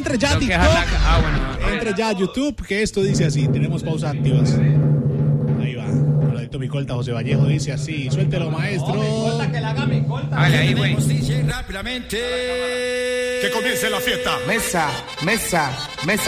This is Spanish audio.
entre ya a TikTok. Entre ya a YouTube, que esto dice así. Tenemos pausas activas. Ahí va. Mi colta José Vallejo dice así, suéltelo maestro. No, me importa que la haga, me importa. Dale ahí, güey. Rápidamente. Que comience la fiesta. Mesa, mesa, mesa.